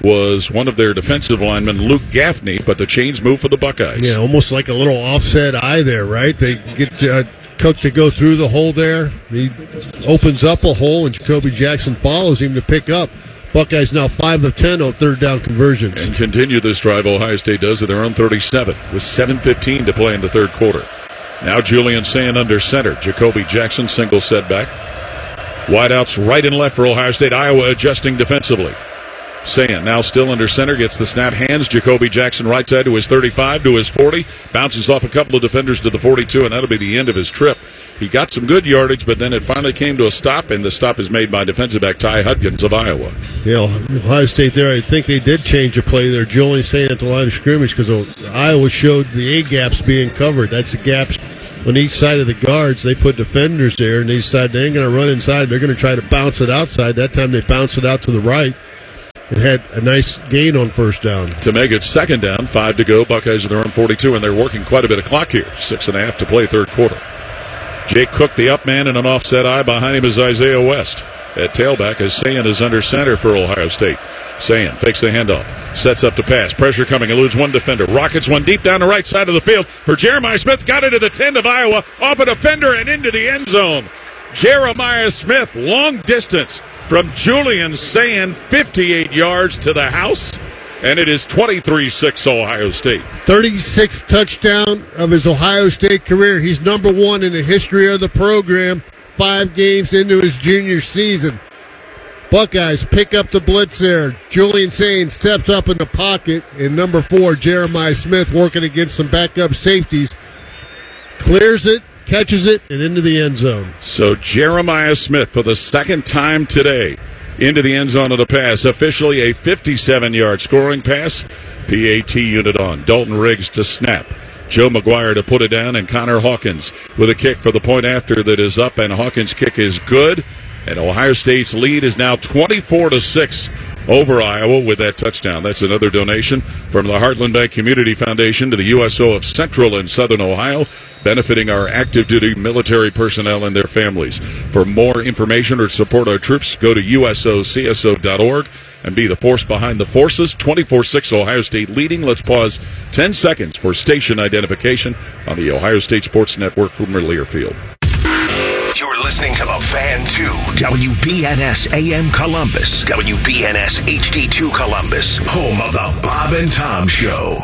was one of their defensive linemen, Luke Gaffney, but the chains move for the Buckeyes. Yeah, almost like a little offset eye there, right? They get Cook to go through the hole there. He opens up a hole, and Jacoby Jackson follows him to pick up. Buckeyes now 5 of 10 on third down conversions. And continue this drive, Ohio State does at their own 37 with 7:15 to play in the third quarter. Now Julian Sayin under center. Jacoby Jackson single setback. Wideouts right and left for Ohio State. Iowa adjusting defensively. Sayin now still under center, gets the snap, hands Jacoby Jackson right side to his 35, to his 40, bounces off a couple of defenders to the 42, and that'll be the end of his trip. He got some good yardage, but then it finally came to a stop, and the stop is made by defensive back Ty Hudgens of Iowa. Yeah, Ohio State there, I think they did change the play there. Julian Sayin at the line of scrimmage because Iowa showed the A-gaps being covered. That's the gaps on each side of the guards. They put defenders there, and they decided they ain't going to run inside. They're going to try to bounce it outside. That time they bounced it out to the right. It had a nice gain on first down. To make it second down, 5 to go. Buckeyes are their own 42, and they're working quite a bit of clock here. 6.5 to play third quarter. Jake Cook, the up man, and an offset eye. Behind him is Isaiah West. At tailback, as Sayin is under center for Ohio State. Sayin fakes the handoff, sets up to pass. Pressure coming, eludes one defender. Rockets one deep down the right side of the field for Jeremiah Smith. Got it to the 10 of Iowa, off a defender and into the end zone. Jeremiah Smith, long distance from Julian Sayin, 58 yards to the house, and it is 23-6 Ohio State. 36th touchdown of his Ohio State career. He's number 1 in the history of the program, 5 games into his junior season. Buckeyes pick up the blitz there. Julian Sayin steps up in the pocket, and number 4, Jeremiah Smith, working against some backup safeties, clears it, catches it, and into the end zone. So Jeremiah Smith, for the second time today, into the end zone of the pass. Officially a 57-yard scoring pass. PAT unit on. Dalton Riggs to snap. Joe McGuire to put it down, and Connor Hawkins with a kick for the point after that is up, and Hawkins' kick is good. And Ohio State's lead is now 24-6 over Iowa with that touchdown. That's another donation from the Heartland Bank Community Foundation to the USO of Central and Southern Ohio, benefiting our active duty military personnel and their families. For more information or to support our troops, go to usocso.org and be the force behind the forces. 24-6 Ohio State leading. Let's pause 10 seconds for station identification on the Ohio State Sports Network from Learfield. You're listening to The Fan 2, WBNS AM Columbus, WBNS HD2 Columbus, home of the Bob and Tom Show.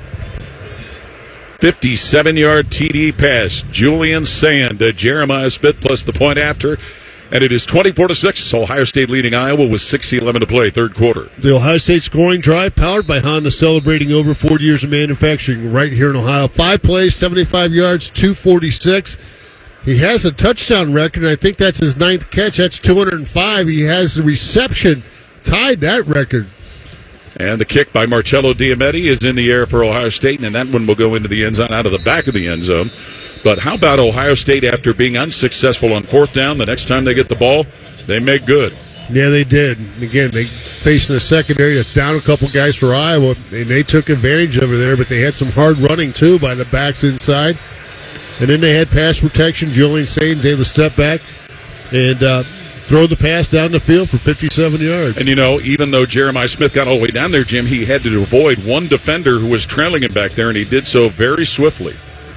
57-yard TD pass. Julian Sayin to Jeremiah Smith plus the point after. And it is 24-6. Ohio State leading Iowa with 6:11 to play, third quarter. The Ohio State scoring drive powered by Honda, celebrating over 40 years of manufacturing right here in Ohio. 5 plays, 75 yards, 246. He has a touchdown record, and I think that's his 9th catch. That's 205. He has the reception, tied that record. And the kick by Marcello Diametti is in the air for Ohio State, and that one will go into the end zone, out of the back of the end zone. But how about Ohio State after being unsuccessful on fourth down? The next time they get the ball, they make good. Yeah, they did. And again, they facing a secondary that's down a couple guys for Iowa, and they took advantage of it there, but they had some hard running, too, by the backs inside. And then they had pass protection. Julian Sayin's able to step back and throw the pass down the field for 57 yards. And, you know, even though Jeremiah Smith got all the way down there, Jim, he had to avoid one defender who was trailing him back there, and he did so very swiftly.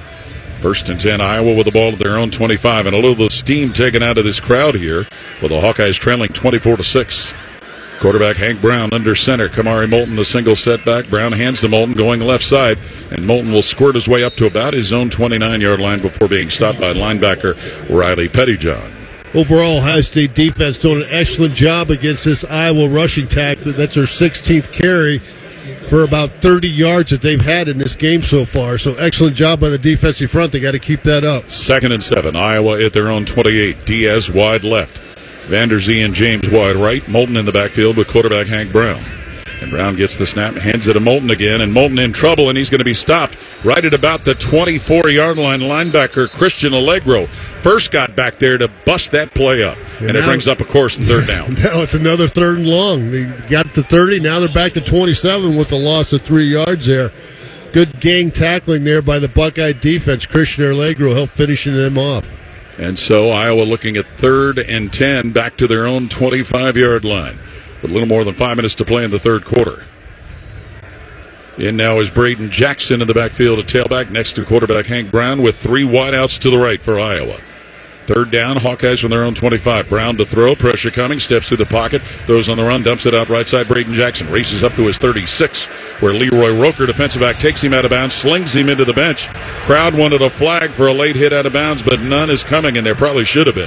1st and 10, Iowa with the ball at their own 25, and a little steam taken out of this crowd here with the Hawkeyes trailing 24-6. Quarterback Hank Brown under center. Kamari Moulton, the single setback. Brown hands to Moulton going left side, and Moulton will squirt his way up to about his own 29-yard line before being stopped by linebacker Riley Pettyjohn. Overall, Ohio State defense doing an excellent job against this Iowa rushing attack. That's their 16th carry for about 30 yards that they've had in this game so far. So excellent job by the defensive front. They got to keep that up. 2nd and 7, Iowa at their own 28. Diaz wide left. Vanderzee and James wide right. Moulton in the backfield with quarterback Hank Brown. And Brown gets the snap, hands it to Moulton again, and Moulton in trouble, and he's going to be stopped right at about the 24-yard line. Linebacker Christian Allegro first got back there to bust that play up, and it brings up, of course, third down. Now it's another 3rd and long. They got to 30, now they're back to 27 with a loss of 3 yards there. Good gang tackling there by the Buckeye defense. Christian Allegro helped finishing them off. And so Iowa looking at 3rd and 10, back to their own 25-yard line. with a little more than 5 minutes to play in the third quarter. In now is Braden Jackson in the backfield at tailback, next to quarterback Hank Brown, with 3 wideouts to the right for Iowa. Third down, Hawkeyes from their own 25. Brown to throw, pressure coming, steps through the pocket, throws on the run, dumps it out right side. Braden Jackson races up to his 36, where Leroy Roker, defensive back, takes him out of bounds, slings him into the bench. Crowd wanted a flag for a late hit out of bounds, but none is coming, and there probably should have been.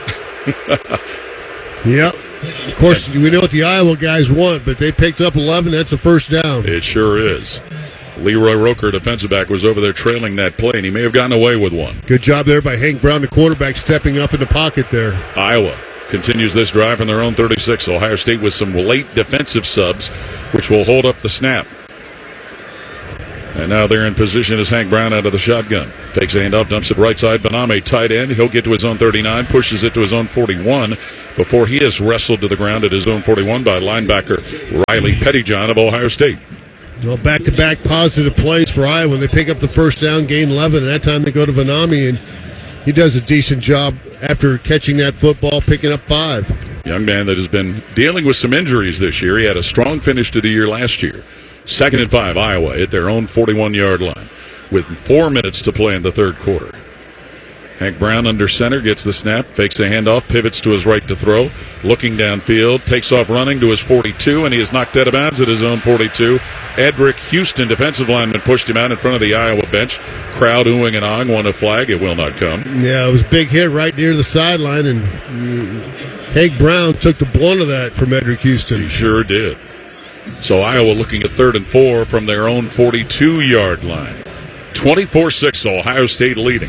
Yep. Of course, we know what the Iowa guys want, but they picked up 11. That's a first down. It sure is. Leroy Roker, defensive back, was over there trailing that play, and he may have gotten away with one. Good job there by Hank Brown, the quarterback, stepping up in the pocket there. Iowa continues this drive from their own 36. Ohio State with some late defensive subs, which will hold up the snap. And now they're in position as Hank Brown out of the shotgun. Takes a handoff, dumps it right side. Vaname, tight end. He'll get to his own 39, pushes it to his own 41 before he is wrestled to the ground at his own 41 by linebacker Riley Pettyjohn of Ohio State. Well, back-to-back positive plays for Iowa. When they pick up the first down, gain 11, and that time they go to Vaname, and he does a decent job after catching that football, picking up 5. Young man that has been dealing with some injuries this year. He had a strong finish to the year last year. 2nd and 5, Iowa at their own 41-yard line with 4 minutes to play in the third quarter. Hank Brown under center, gets the snap, fakes a handoff, pivots to his right to throw, looking downfield, takes off running to his 42, and he is knocked out of bounds at his own 42. Edric Houston, defensive lineman, pushed him out in front of the Iowa bench. Crowd oohing and ahhing, want a flag. It will not come. Yeah, it was a big hit right near the sideline, and Hank Brown took the blunt of that from Edric Houston. He sure did. So Iowa looking at 3rd and 4 from their own 42-yard line. 24-6, Ohio State leading.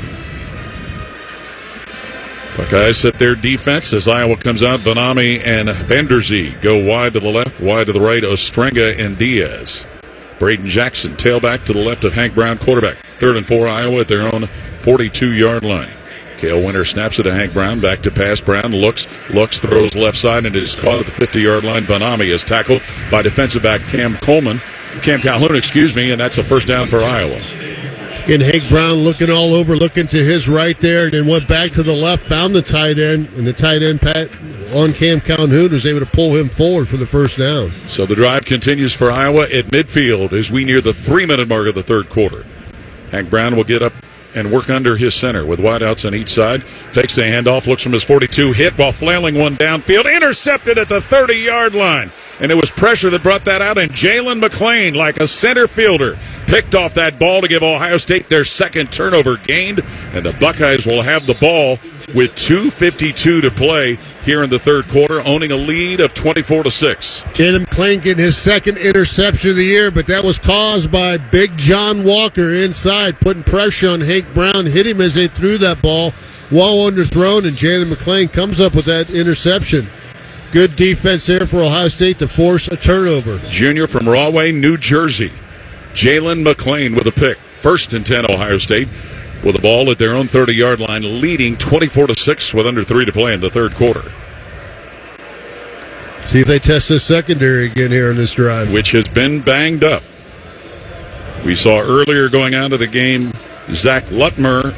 Buckeyes set their defense as Iowa comes out. Vaname and Vanderzee go wide to the left, wide to the right. Ostrenga and Diaz. Braden Jackson, tailback to the left of Hank Brown, quarterback. 3rd and 4, Iowa at their own 42-yard line. Cale Winter snaps it to Hank Brown, back to pass. Brown looks, throws left side, and it is caught at the 50-yard line. Vaname is tackled by defensive back Cam Calhoun, and that's a first down for Iowa. And Hank Brown looking all over, looking to his right there, and then went back to the left, found the tight end, and the tight end, Pat, on Cam Calhoun, was able to pull him forward for the first down. So the drive continues for Iowa at midfield as we near the 3-minute mark of the third quarter. Hank Brown will get up and work under his center with wideouts on each side. Takes the handoff, looks from his 42, hit while flailing one downfield, intercepted at the 30-yard line. And it was pressure that brought that out, and Jalen McClain, like a center fielder, picked off that ball to give Ohio State their second turnover gained, and the Buckeyes will have the ball with 2:52 to play here in the third quarter, owning a lead of 24-6. Jalen McClain getting his second interception of the year, but that was caused by Big John Walker inside, putting pressure on Hank Brown, hit him as they threw that ball, well underthrown, and Jalen McClain comes up with that interception. Good defense there for Ohio State to force a turnover. Junior from Rahway, New Jersey. Jalen McClain with a pick. 1st and 10, Ohio State with the ball at their own 30-yard line, leading 24-6 with under 3 to play in the third quarter. See if they test the secondary again here in this drive. Which has been banged up. We saw earlier going out of the game, Zach Lutmer.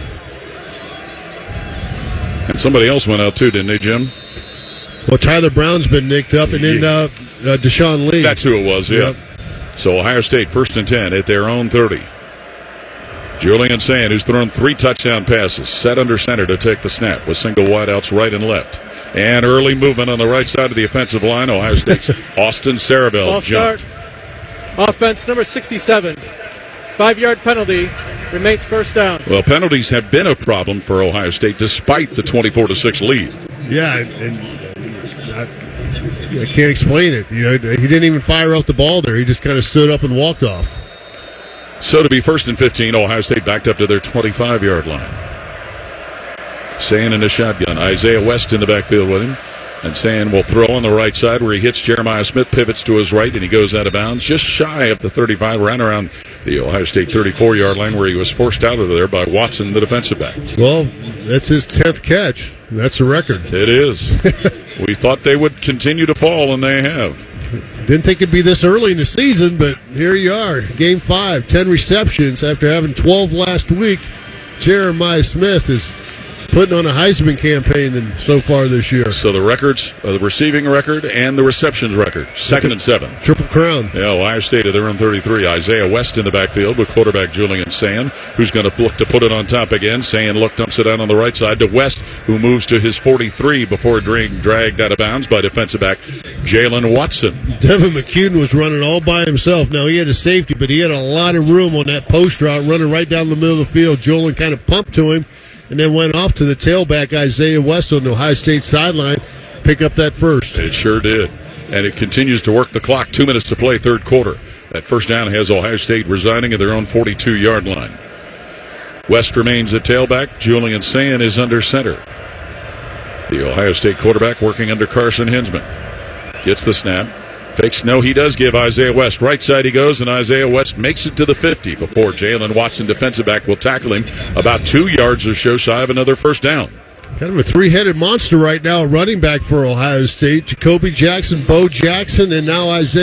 And somebody else went out too, didn't they, Jim? Well, Tyler Brown's been nicked up, and then Deshaun Lee. That's who it was, yeah. Yep. So Ohio State 1st and 10 at their own 30. Julian Sand, who's thrown 3 touchdown passes, set under center to take the snap with single wideouts right and left. And early movement on the right side of the offensive line. Ohio State's Austin Sarabel jumped. Offense number 67. 5-yard penalty. Remains first down. Well, penalties have been a problem for Ohio State despite the 24-6 lead. Yeah, and I can't explain it. You know, he didn't even fire out the ball there. He just kind of stood up and walked off. So to be 1st and 15, Ohio State backed up to their 25-yard line. Sayin in the shotgun. Isaiah West in the backfield with him. And Sayin will throw on the right side where he hits Jeremiah Smith, pivots to his right, and he goes out of bounds just shy of the 35, ran around the Ohio State 34-yard line where he was forced out of there by Watson, the defensive back. Well, that's his 10th catch. That's a record. It is. We thought they would continue to fall, and they have. Didn't think it'd be this early in the season, but here you are. Game 5, 10 receptions after having 12 last week. Jeremiah Smith is putting on a Heisman campaign so far this year. So the records, the receiving record and the receptions record, 2nd and 7. Triple crown. Yeah, Ohio State at their own 33. Isaiah West in the backfield with quarterback Julian Sayin, who's going to look to put it on top again. Sayin dumps it out on the right side to West, who moves to his 43 before being dragged out of bounds by defensive back Jalen Watson. Devin McCune was running all by himself. Now, he had a safety, but he had a lot of room on that post route, running right down the middle of the field. Julian kind of pumped to him and then went off to the tailback, Isaiah West, on the Ohio State sideline, pick up that first. It sure did. And it continues to work the clock. 2 minutes to play, third quarter. That first down has Ohio State residing at their own 42-yard line. West remains at tailback. Julian Sayin is under center. The Ohio State quarterback working under Carson Hinsman. Gets the snap. Fakes. No, he does give Isaiah West. Right side he goes, and Isaiah West makes it to the 50 before Jalen Watson, defensive back, will tackle him about 2 yards or so shy of another first down. Kind of a three-headed monster right now, running back for Ohio State. Jacoby Jackson, Bo Jackson, and now Isaiah